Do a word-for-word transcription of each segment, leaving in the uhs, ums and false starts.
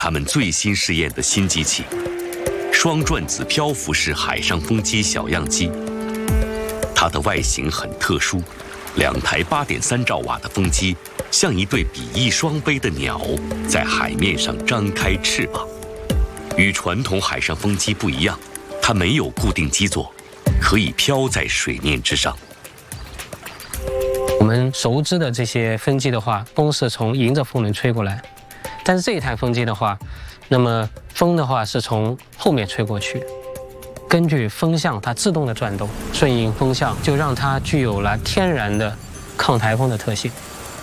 他们最新试验的新机器——双转子漂浮式海上风机小样机。它的外形很特殊，两台八点三兆瓦的风机像一对比翼双飞的鸟，在海面上张开翅膀。与传统海上风机不一样，它没有固定基座，可以飘在水面之上。 我们熟知的这些风机的话，风是从迎着风轮吹过来。但是这一台风机的话，那么风的话是从后面吹过去，根据风向它自动的转动，顺应风向，就让它具有了天然的抗台风的特性。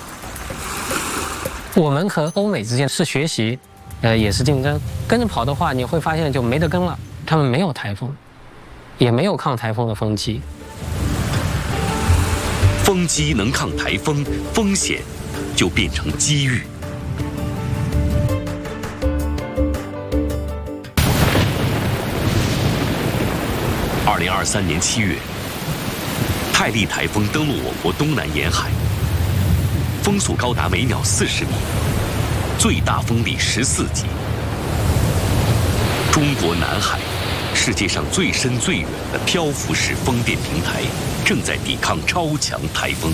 我们和欧美之间是学习，呃，也是竞争。跟着跑的话，你会发现就没得跟了，他们没有台风，也没有抗台风的风机。 风机能抗台风，风险就变成机遇。二零二三年七月，泰利台风登陆我国东南沿海，风速高达每秒四十米，最大风力十四级。中国南海，世界上最深最远的漂浮式风电平台，正在抵抗超强台风。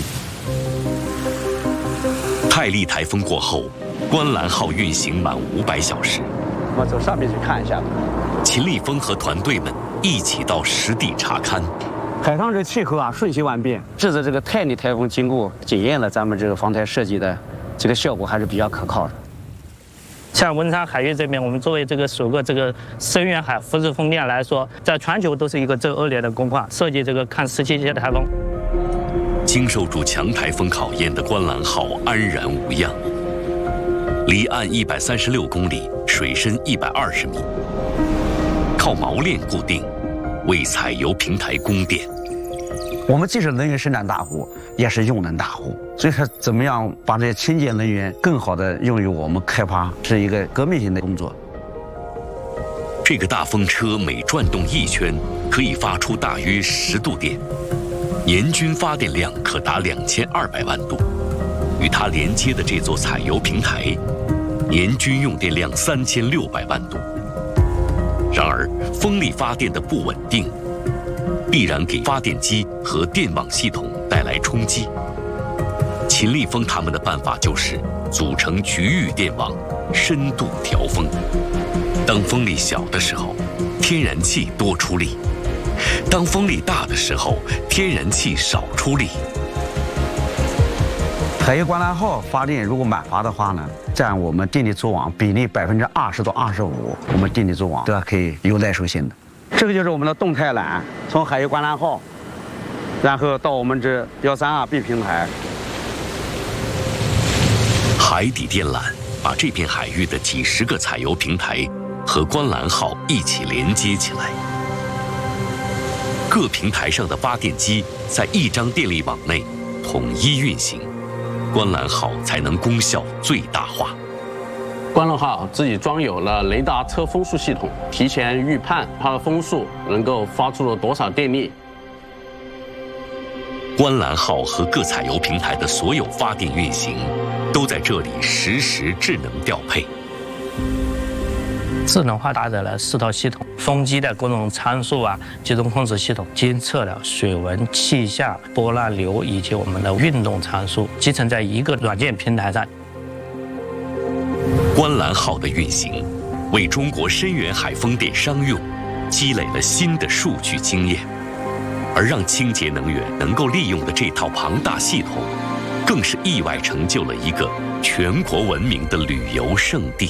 泰利台风过后，观澜号运行满五百小时。 我们走上面去看一下。 秦立峰和团队们一起到实地查勘。 海上这气候啊，瞬息万变。这次这个泰利台风经过检验了咱们这个防台设计的这个效果还是比较可靠的。 像文昌海域这边，我们作为这个首个这个深远海浮式风电来说，在全球都是一个最恶劣的工况，设计这个抗十七级台风。 经受住强台风考验的观澜号安然无恙，离岸一百三十六公里，水深一百二十米，靠锚链固定，为采油平台供电。 我们既是能源生产大户，也是用能大户，所以说怎么样把这些清洁能源更好的用于我们开发，是一个革命性的工作。 这个大风车每转动一圈，可以发出大约十度电，年均发电量可达两千二百万度。与它连接的这座采油平台，年均用电量三千六百万度。然而，风力发电的不稳定，必然给发电机和电网系统带来冲击。秦立峰他们的办法就是组成局域电网，深度调风。当风力小的时候，天然气多出力；当风力大的时候，天然气少出力。 海油观澜号发电如果满发的话呢，占我们电力组网比例百分之二十到二十五，我们电力组网都可以有耐受性的。这个就是我们的动态缆，从海油观澜号，然后到我们这幺三二 B 平台。 海底电缆把这片海域的几十个采油平台和观澜号一起连接起来。各平台上的发电机在一张电力网内统一运行，观澜号才能功效最大化。 观澜号自己装有了雷达测风速系统，提前预判它的风速能够发出了多少电力。 观澜号和各采油平台的所有发电运行，都在这里实时智能调配。 智能化搭载了四套系统，风机的各种参数啊，集中控制系统监测了水温、气象、波浪流以及我们的运动参数，集成在一个软件平台上。 观澜号的运行，为中国深远海风电商用积累了新的数据经验，而让清洁能源能够利用的这套庞大系统，更是意外成就了一个全国闻名的旅游胜地。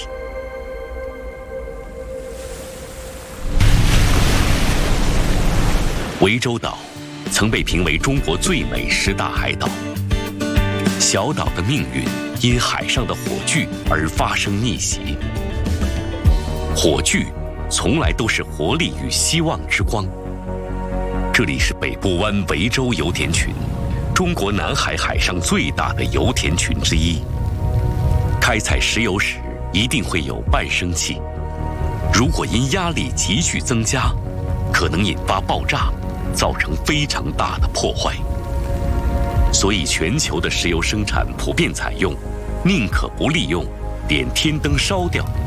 涠洲岛曾被评为中国最美十大海岛，小岛的命运因海上的火炬而发生逆袭。火炬从来都是活力与希望之光。这里是北部湾涠洲油田群，中国南海海上最大的油田群之一。开采石油时一定会有半生气，如果因压力急剧增加，可能引发爆炸，造成非常大的破坏。所以全球的石油生产普遍采用宁可不利用，点天灯烧掉